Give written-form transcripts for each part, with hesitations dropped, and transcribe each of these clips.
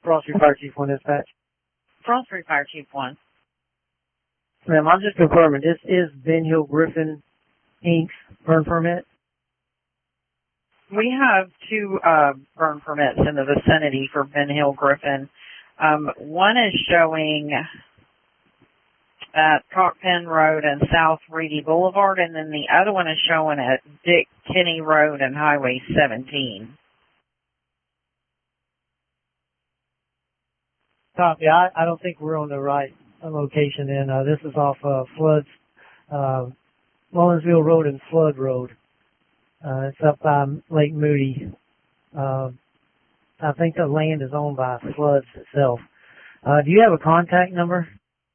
Frost Street Fire Chief 1 dispatch. Frost Street Fire Chief 1. Ma'am, I'm just confirming, this is Ben Hill Griffin Inc.'s burn permit? We have two burn permits in the vicinity for Ben Hill Griffin. One is showing at Cockpen Road and South Reedy Boulevard, and then the other one is showing at Dick Kinney Road and Highway 17. Copy. I don't think we're on the right location, and this is off Floods, Lawrenceville Road and Flood Road. It's up by Lake Moody. I think the land is owned by Floods itself. Do you have a contact number?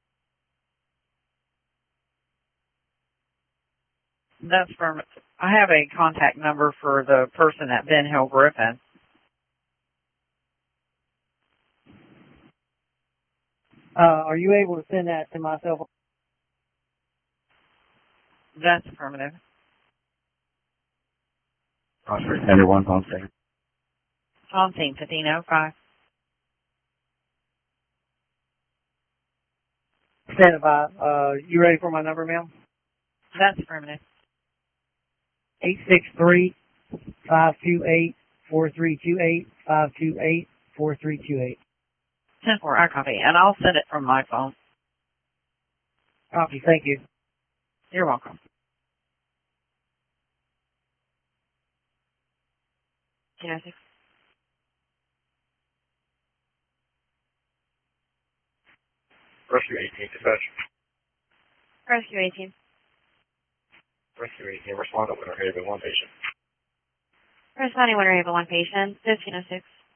I have a contact number for the person at Ben Hill Griffin. Are you able to send that to myself? That's affirmative. Oscar, Tender 1, on scene. On scene, 1505. Stand by. You ready for my number, ma'am? That's affirmative. 863-528-4328, 528-4328. 10-4, I copy. And I'll send it from my phone. Copy, thank you. You're welcome. Yes. Rescue 18, dispatch. Rescue 18. Rescue 18, respond to Winter Haven, 1 patient. Responding Winter Haven, 1 patient, 1506.